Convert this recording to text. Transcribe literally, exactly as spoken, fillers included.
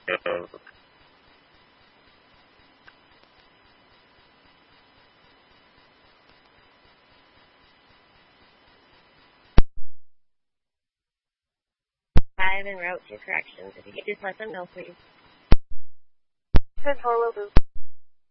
I'm en route to corrections. If you could just let them know, please. ten four will do.